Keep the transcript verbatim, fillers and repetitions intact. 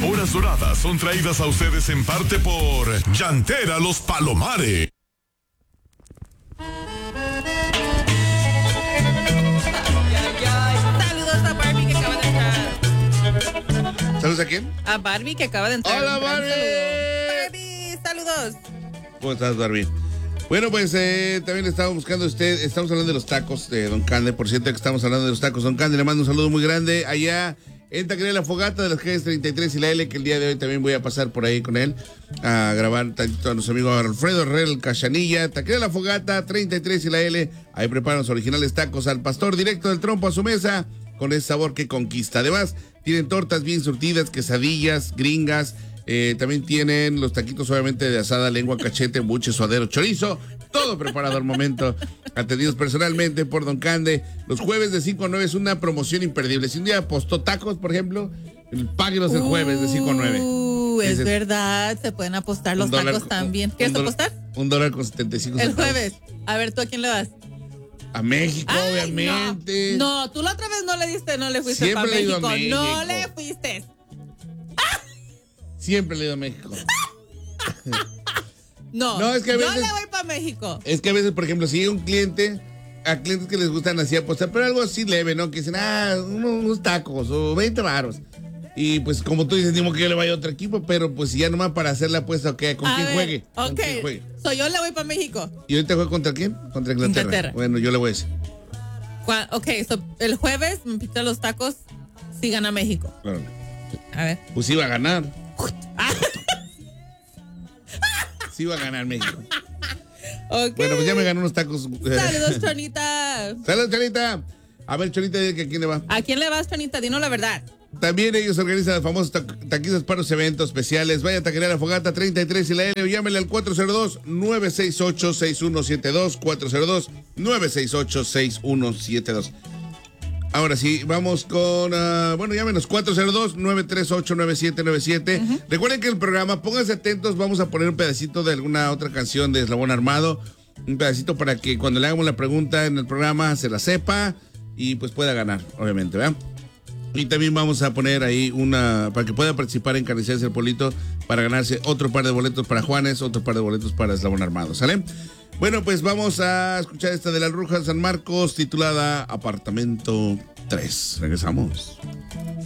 Horas Doradas son traídas a ustedes en parte por Llantera Los Palomares. Saludos a Barbie que acaba de entrar. ¿Saludos a quién? A Barbie que acaba de entrar. ¡Hola, Barbie! Barbie, saludos. ¿Cómo estás, Barbie? Bueno, pues eh, también estamos buscando usted, estamos hablando de los tacos de Don Cande, por cierto que estamos hablando de los tacos. Don Cande, le mando un saludo muy grande allá en Taquería La Fogata de las calles treinta y tres y la L, que el día de hoy también voy a pasar por ahí con él a grabar tantito a nuestro amigo Alfredo Herrera Cachanilla. Taquería La Fogata, treinta y tres y la L, ahí preparan los originales tacos al pastor, directo del trompo a su mesa, con ese sabor que conquista. Además, tienen tortas bien surtidas, quesadillas, gringas. Eh, también tienen los taquitos obviamente de asada, lengua, cachete, buche, suadero, chorizo, todo preparado al momento, atendidos personalmente por Don Cande. Los jueves de cinco a nueve es una promoción imperdible. Si un día apostó tacos, por ejemplo, páguenos el jueves de cinco a nueve. Uh, es Dices, verdad, se pueden apostar los tacos con, también. ¿Quieres apostar? Un dólar con setenta y cinco centavos. El jueves. A ver, ¿tú a quién le vas? A México, Ay, obviamente. No. no, tú la otra vez no le diste, no le fuiste para México. México. No le fuiste. Siempre le he ido a México. No, no es que a veces, yo le voy para México. Es que a veces, por ejemplo, si hay un cliente, a clientes que les gustan así apostar, pero algo así leve, ¿no? Que dicen, ah, unos, unos tacos o veinte varos. Y pues como tú dices, digo que yo le vaya a otro equipo, pero pues ya nomás para hacer la apuesta, ok, ¿con a quién ver, juegue? ¿Con ok, quién juegue? So yo le voy para México. ¿Y ahorita juega contra quién? Contra Inglaterra. Inglaterra. Bueno, yo le voy a decir. Ok, so el jueves me pita los tacos si gana México. Claro. A ver. Pues iba a ganar. Sí iba a ganar México. Okay. Bueno, pues ya me ganó unos tacos. Saludos, Chonita. Saludos, Chonita. A ver, Chonita, dile que a quién le va. ¿A quién le vas, Chonita? Dinos la verdad. También ellos organizan los famosos ta taquizos para los eventos especiales. Vaya a Taquería La Fogata, treinta y tres y la L, o llámele al cuatro cero dos, nueve seis ocho, seis uno siete dos, cuatro cero dos, nueve seis ocho, seis uno siete dos. Ahora sí, vamos con, uh, bueno, llámenos cuatro cero dos, nueve tres ocho, nueve siete nueve siete. Uh-huh. Recuerden que el programa, pónganse atentos, vamos a poner un pedacito de alguna otra canción de Eslabón Armado, un pedacito para que cuando le hagamos la pregunta en el programa se la sepa y pues pueda ganar, obviamente, ¿verdad? Y también vamos a poner ahí una, para que pueda participar en Carnicerías El Polito, para ganarse otro par de boletos para Juanes, otro par de boletos para Eslabón Armado, ¿sale? Bueno, pues vamos a escuchar esta de La Bruja de San Marcos, titulada Apartamento tres. Regresamos.